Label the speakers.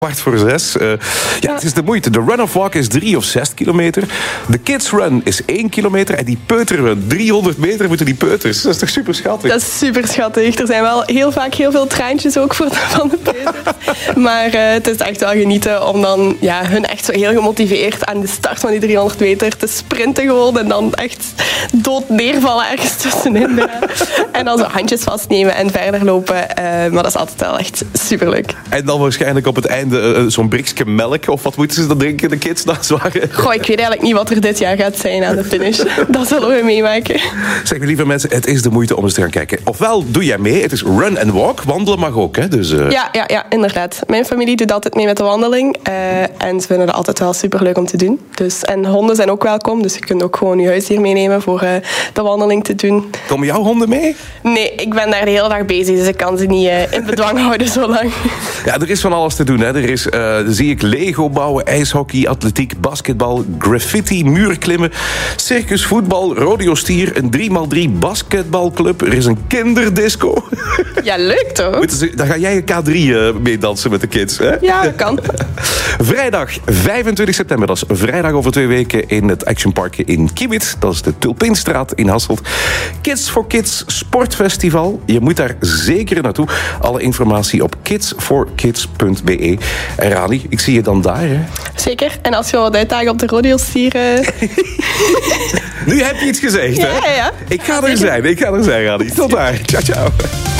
Speaker 1: 5:45. Het is de moeite. De run of walk is 3 of 6 kilometer. De kids run is 1 kilometer. En die peuterrun, 300 meter moeten die peuters. Dat is toch super schattig?
Speaker 2: Dat is super schattig. Er zijn wel heel vaak heel veel traantjes ook van de peuters. Maar het is echt wel genieten om dan hun echt zo heel gemotiveerd aan de start van die 300 meter te sprinten gewoon. En dan echt dood neervallen ergens tussenin. En dan zo handjes vastnemen en verder lopen. Maar dat is altijd wel echt superleuk.
Speaker 1: En dan waarschijnlijk op het einde zo'n briksje melk. Of wat moeten ze dan drinken, de kids? Dat zware.
Speaker 2: Goh, ik weet eigenlijk niet wat er dit jaar gaat zijn aan de finish. Dat zullen we meemaken.
Speaker 1: Zeg me, lieve mensen, het is de moeite om eens te gaan kijken. Ofwel doe jij mee, het is run and walk. Wandelen mag ook, hè? Dus,
Speaker 2: Ja, inderdaad. Mijn familie doet altijd mee met de wandeling. En ze vinden het altijd wel superleuk om te doen. Dus, en honden zijn ook welkom. Dus je kunt ook gewoon je huisdier meenemen voor de wandeling te doen.
Speaker 1: Komen jouw honden mee?
Speaker 2: Nee, ik ben daar de hele dag bezig. Dus ik kan ze niet in bedwang houden zo lang.
Speaker 1: Ja, er is van alles te doen, hè. Er is, zie ik, Lego bouwen, ijshockey, atletiek, basketbal, graffiti, muurklimmen, circus, voetbal, rodeo-stier, een 3x3 basketbalclub. Er is een kinderdisco.
Speaker 2: Ja, leuk toch?
Speaker 1: Dan ga jij een K3 mee dansen met de kids, hè?
Speaker 2: Ja, dat kan.
Speaker 1: Vrijdag 25 september, dat is vrijdag over 2 weken in het Action Park in Kiewit. Dat is de Tulpinstraat in Hasselt. Kids for Kids Sportfestival. Je moet daar zeker naartoe. Alle informatie op kidsforkids.be. En Rani, ik zie je dan daar, hè?
Speaker 2: Zeker. En als je wat uitdagen op de rodeo-stier...
Speaker 1: Nu heb je iets gezegd, hè?
Speaker 2: Ja.
Speaker 1: Ik ga er zijn, Rani. Tot daar. Ciao, ciao.